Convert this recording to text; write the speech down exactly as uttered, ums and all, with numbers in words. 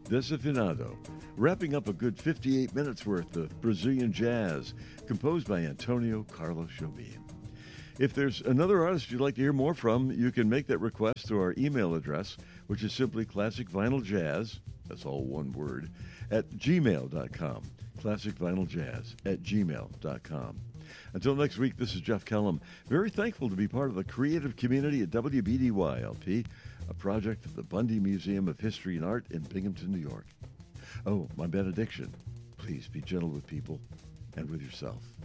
Desafinado, wrapping up a good fifty-eight minutes worth of Brazilian jazz composed by Antonio Carlos Jobim. If there's another artist you'd like to hear more from, you can make that request through our email address, which is simply classicvinyljazz, that's all one word, at gmail dot com. classicvinyljazz at gmail dot com. Until next week, this is Jeff Kellum. Very thankful to be part of the creative community at W B D Y L P, a project of the Bundy Museum of History and Art in Binghamton, New York. Oh, my benediction. Please be gentle with people and with yourself.